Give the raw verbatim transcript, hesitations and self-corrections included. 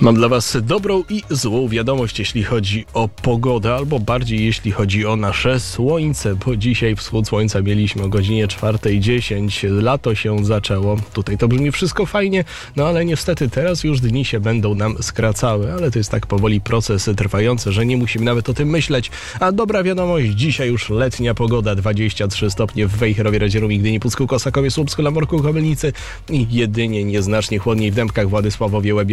Mam dla Was dobrą i złą wiadomość, jeśli chodzi o pogodę, albo bardziej jeśli chodzi o nasze słońce, bo dzisiaj wschód słońca mieliśmy o godzinie czwartej dziesięć. Lato się zaczęło. Tutaj to brzmi wszystko fajnie, no ale niestety teraz już dni się będą nam skracały, ale to jest tak powoli proces trwający, że nie musimy nawet o tym myśleć. A dobra wiadomość, dzisiaj już letnia pogoda, dwadzieścia trzy stopnie w Wejherowie, Radzierowie, Gdyni, Pucku, Kosakowie, Słupsku, Lamorku, Kobylicy i jedynie nieznacznie chłodniej w Dębkach, Władysławowie, Łebie,